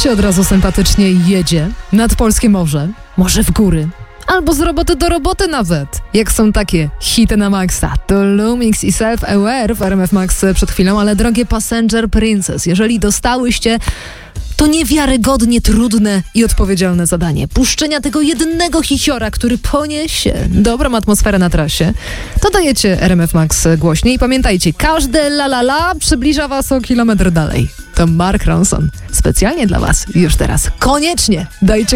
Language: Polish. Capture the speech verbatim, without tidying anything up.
się od razu sympatycznie jedzie nad polskie morze, może w góry, albo z roboty do roboty nawet. Jak są takie hity na maksa, to Lumix i Self-Aware w R M F Max przed chwilą, ale drogie Passenger Princess, jeżeli dostałyście to niewiarygodnie trudne i odpowiedzialne zadanie puszczenia tego jednego hiciora, który poniesie dobrą atmosferę na trasie, to dajecie R M F Max głośniej i pamiętajcie, każde la la la przybliża was o kilometr dalej. To Mark Ronson. Specjalnie dla was już teraz. Koniecznie dajcie